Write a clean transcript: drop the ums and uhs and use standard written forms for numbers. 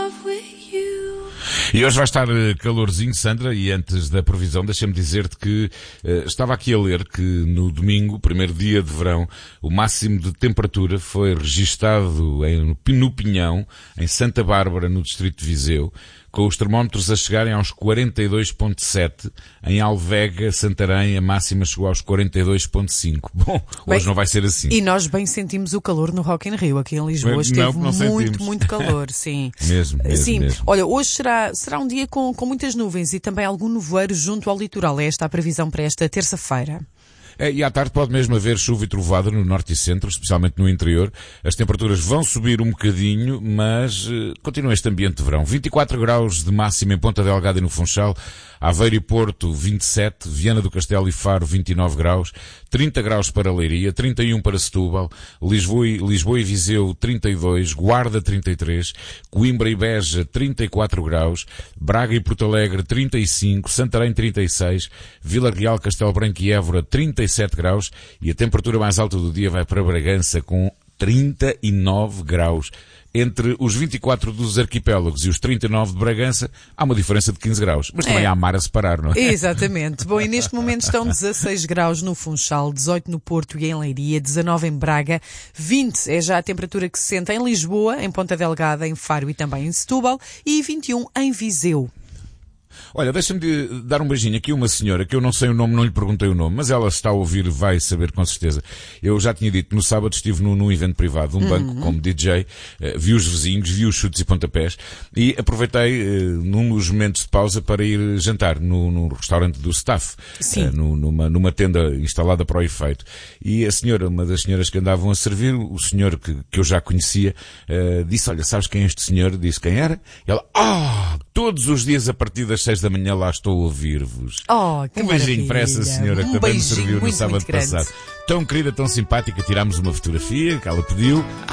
E hoje vai estar calorzinho, Sandra, e antes da previsão deixa-me dizer-te que estava aqui a ler que no domingo, primeiro dia de verão, o máximo de temperatura foi registado no Pinhão, em Santa Bárbara, no distrito de Viseu, com os termómetros a chegarem aos 42.7. Em Alvega, Santarém, a máxima chegou aos 42.5. Bom, hoje não vai ser assim. E nós bem sentimos o calor no Rock in Rio. Aqui em Lisboa esteve muito calor, sim. Mesmo. Olha, hoje será um dia com muitas nuvens e também algum nevoeiro junto ao litoral. É esta a previsão para esta terça-feira. E à tarde pode mesmo haver chuva e trovoada no norte e centro, especialmente no interior. As temperaturas vão subir um bocadinho, mas continua este ambiente de verão. 24 graus de máxima em Ponta Delgada e no Funchal, Aveiro e Porto 27, Viana do Castelo e Faro 29 graus, 30 graus para Leiria, 31 para Setúbal, Lisboa e Viseu 32, Guarda 33, Coimbra e Beja 34 graus, Braga e Porto Alegre 35, Santarém 36, Vila Real, Castelo Branco e Évora 37 graus e a temperatura mais alta do dia vai para Bragança com 39 graus. Entre os 24 dos arquipélagos e os 39 de Bragança, há uma diferença de 15 graus. Mas também há mar a separar, não é? Exatamente. Bom, e neste momento estão 16 graus no Funchal, 18 no Porto e em Leiria, 19 em Braga, 20 é já a temperatura que se sente em Lisboa, em Ponta Delgada, em Faro e também em Setúbal, e 21 em Viseu. Olha, deixa-me dar um beijinho aqui a uma senhora que eu não sei o nome, não lhe perguntei o nome, mas ela está a ouvir, vai saber com certeza. Eu já tinha dito, no sábado estive num evento privado, um banco como DJ, vi os vizinhos, vi os chutes e pontapés e aproveitei num dos momentos de pausa para ir jantar no restaurante do staff, numa tenda instalada para o efeito. E a senhora, uma das senhoras que andavam a servir, o senhor que eu já conhecia, disse, olha, sabes quem é este senhor? Disse quem era? E ela, todos os dias a partir das 6 da manhã lá estou a ouvir-vos. Que um beijinho maravilha. para essa senhora que também me serviu no sábado muito grande. passado. Tão querida, tão simpática, tirámos uma fotografia que ela pediu.